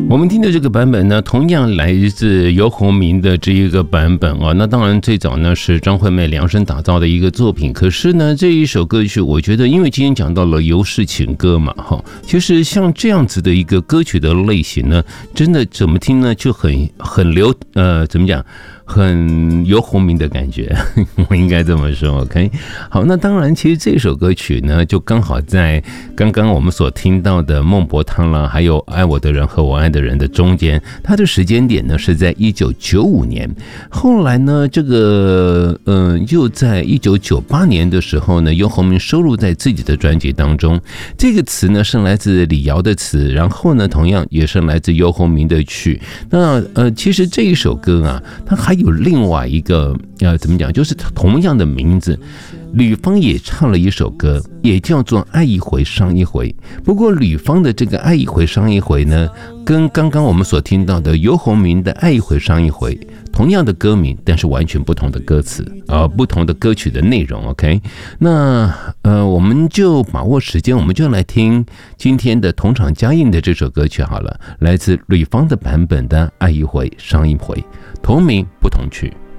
我们听的这个版本呢，同样来自游鸿明的这一个版本啊。那当然最早呢是张惠妹量身打造的一个作品，可是呢这一首歌曲，我觉得因为今天讲到了游氏情歌嘛，其实像这样子的一个歌曲的类型呢，真的怎么听呢就很怎么讲？很游鸿明的感觉，我应该这么说 ，OK。好，那当然，其实这首歌曲呢，就刚好在刚刚我们所听到的孟婆汤啦，还有爱我的人和我爱的人的中间，它的时间点呢是在1995年。后来呢，这个又在1998年的时候呢，游鸿明收录在自己的专辑当中。这个词呢是来自李瑶的词，然后呢，同样也是来自游鸿明的曲。那其实这一首歌啊，它还有另外一个怎么讲，就是同样的名字，吕方也唱了一首歌，也叫做《爱一回伤一回》。不过吕方的这个《爱一回伤一回》呢，跟刚刚我们所听到的游鸿明的《爱一回伤一回》同样的歌名，但是完全不同的歌词，不同的歌曲的内容。OK， 那我们就把握时间，我们就来听今天的同场加映的这首歌曲好了，来自吕方的版本的《爱一回伤一回》，同名不同曲。